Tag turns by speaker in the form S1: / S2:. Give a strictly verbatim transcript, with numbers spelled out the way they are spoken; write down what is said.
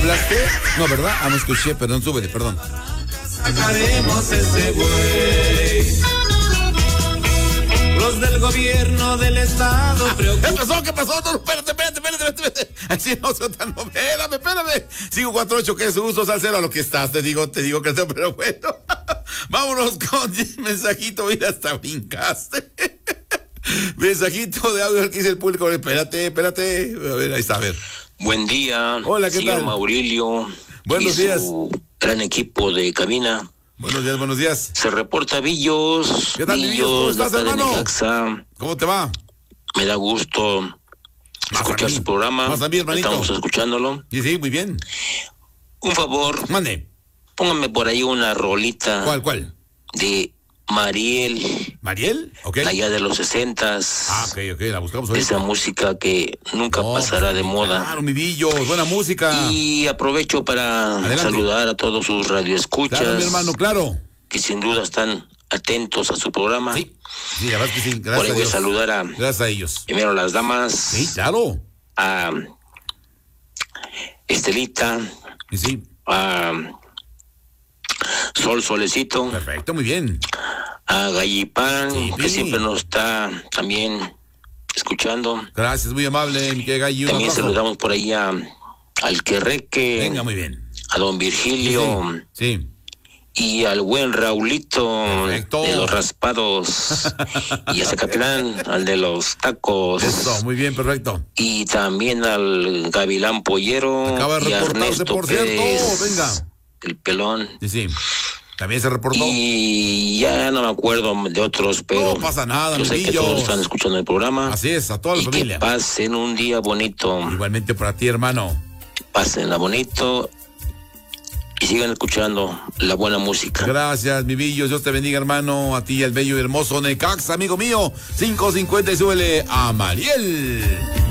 S1: hablaste? No, ¿verdad? Ah, no escuché, perdón, súbele, perdón.
S2: Sacaremos ese güey. Los del gobierno del estado
S1: ah,
S2: preocupan.
S1: ¿Qué pasó? ¿Qué pasó? No, espérate, espérate, espérate, espérate. Así no, tan, no, espérame, espérame. cinco cuatro ocho, que es uso, salsero, a lo que estás, te digo, te digo que no, pero bueno. Vámonos con mensajito, mira, hasta brincaste. Mensajito de audio que dice el público. Espérate, espérate. A ver, ahí está, a ver.
S3: Buen día.
S1: Hola, ¿qué
S3: señor
S1: tal?
S3: Maurilio.
S1: Buenos
S3: y
S1: días.
S3: Su gran equipo de cabina.
S1: Buenos días, buenos días.
S3: Se reporta Villos.
S1: ¿Qué tal, Villos? ¿Cómo estás, hermano?
S3: Necaxa.
S1: ¿Cómo te va?
S3: Me da gusto
S1: Más
S3: escuchar su programa.
S1: Más a mí, hermanito.
S3: Estamos escuchándolo.
S1: Sí, sí, muy bien.
S3: Un favor.
S1: Mande.
S3: Póngame por ahí una rolita.
S1: ¿Cuál, cuál?
S3: De Mariel.
S1: ¿Mariel? Ok.
S3: Allá de los sesentas.
S1: Ah, ok, ok, la buscamos
S3: De
S1: ahorita.
S3: esa música que nunca
S1: No,
S3: pasará
S1: pues,
S3: de moda.
S1: Claro, mi Villos, buena música.
S3: Y aprovecho para
S1: Adelante.
S3: saludar a todos sus radioescuchas.
S1: Claro, mi hermano, claro.
S3: Que sin duda están atentos a su programa.
S1: Sí, sí, la verdad es que sí, gracias
S3: Por ahí
S1: a
S3: voy a
S1: Dios.
S3: saludar a
S1: Gracias a ellos.
S3: primero a las damas.
S1: Sí, claro.
S3: A Estelita.
S1: Sí, sí.
S3: A Sol Solecito.
S1: Perfecto, muy bien.
S3: A Gallipán,
S1: Sí,
S3: que
S1: sí.
S3: siempre nos está también escuchando.
S1: Gracias, muy amable, mi querida Gallo.
S3: También saludamos por ahí a al Querreque.
S1: Venga, muy bien.
S3: A don Virgilio.
S1: Sí. sí.
S3: Y al buen Raulito.
S1: Perfecto.
S3: De los raspados. Y a Zacatlán, al de los tacos.
S1: Eso, muy bien, perfecto.
S3: Y también al Gavilán Pollero.
S1: Acaba de
S3: y a
S1: reportarse,
S3: Ernesto
S1: por
S3: Pérez,
S1: cierto. Venga.
S3: El pelón.
S1: Sí, sí. También se reportó.
S3: Y ya no me acuerdo de otros, pero
S1: No pasa nada,
S3: yo sé que
S1: amiguillos.
S3: todos están escuchando el programa.
S1: Así es, a toda la
S3: y
S1: familia.
S3: que pasen un día bonito.
S1: Igualmente para ti, hermano.
S3: Pásenla bonito. Y sigan escuchando la buena música.
S1: Gracias, mi Villos. Dios te bendiga, hermano. A ti, al bello y hermoso Necaxa, amigo mío. cinco cincuenta y súbele a Mariel.